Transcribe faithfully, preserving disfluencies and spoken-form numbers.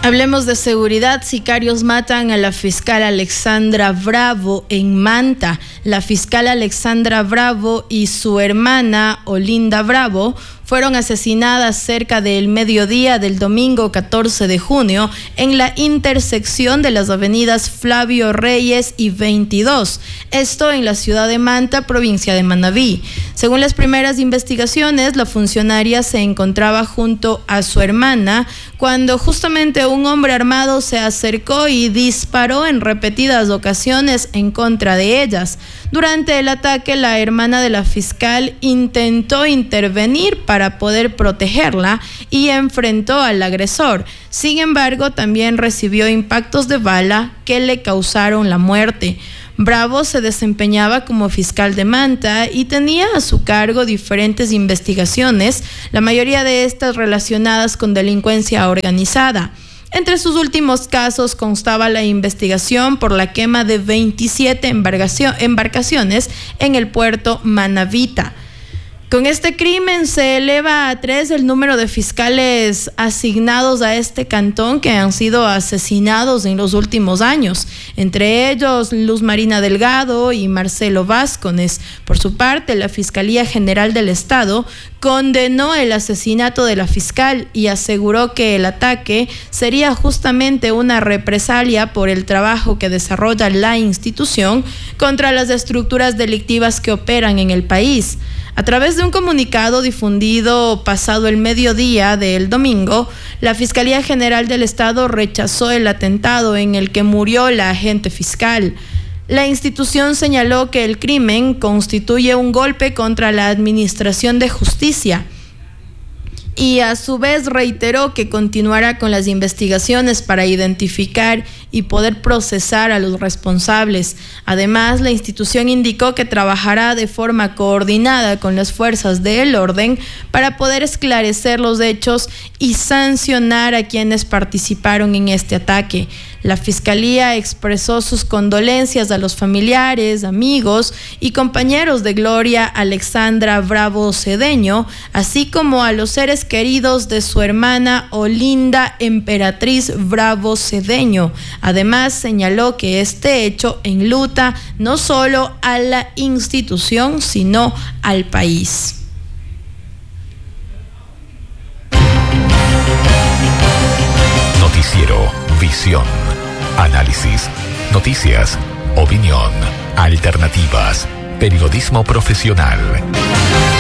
Hablemos de seguridad. Sicarios matan a la fiscal Alexandra Bravo en Manta. La fiscal Alexandra Bravo y su hermana Olinda Bravo fueron asesinadas cerca del mediodía del domingo catorce de junio en la intersección de las avenidas Flavio Reyes y veintidós, esto en la ciudad de Manta, provincia de Manabí. Según las primeras investigaciones, la funcionaria se encontraba junto a su hermana cuando justamente un hombre armado se acercó y disparó en repetidas ocasiones en contra de ellas. Durante el ataque, la hermana de la fiscal intentó intervenir para poder protegerla y enfrentó al agresor. Sin embargo, también recibió impactos de bala que le causaron la muerte. Bravo se desempeñaba como fiscal de Manta y tenía a su cargo diferentes investigaciones, la mayoría de estas relacionadas con delincuencia organizada. Entre sus últimos casos constaba la investigación por la quema de veintisiete embarcaciones en el puerto Manavita. Con este crimen se eleva a tres el número de fiscales asignados a este cantón que han sido asesinados en los últimos años, entre ellos Luz Marina Delgado y Marcelo Vázquez. Por su parte, la Fiscalía General del Estado condenó el asesinato de la fiscal y aseguró que el ataque sería justamente una represalia por el trabajo que desarrolla la institución contra las estructuras delictivas que operan en el país. A través de un comunicado difundido pasado el mediodía del domingo, la Fiscalía General del Estado rechazó el atentado en el que murió la agente fiscal. La institución señaló que el crimen constituye un golpe contra la Administración de Justicia y a su vez reiteró que continuará con las investigaciones para identificar y poder procesar a los responsables. Además, la institución indicó que trabajará de forma coordinada con las fuerzas del orden para poder esclarecer los hechos y sancionar a quienes participaron en este ataque. La Fiscalía expresó sus condolencias a los familiares, amigos y compañeros de Gloria Alexandra Bravo Cedeño, así como a los seres queridos de su hermana Olinda Emperatriz Bravo Cedeño. Además, señaló que este hecho enluta no solo a la institución, sino al país. Noticiero Visión. Análisis, noticias, opinión, alternativas, periodismo profesional.